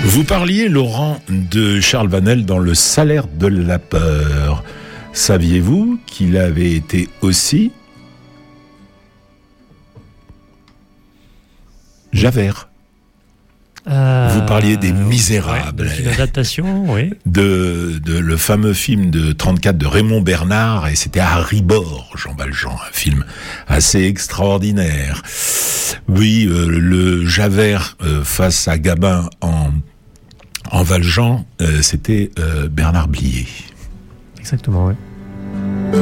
Vous parliez, Laurent, de Charles Vanel dans Le Salaire de la peur. Saviez-vous qu'il avait été aussi Javert? Vous parliez des Misérables. Ouais, une adaptation, oui. De le fameux film de 34 de Raymond Bernard, et c'était à Ribord, Jean Valjean, un film assez extraordinaire. Oui, le Javert face à Gabin en Valjean, c'était Bernard Blier. Exactement, oui.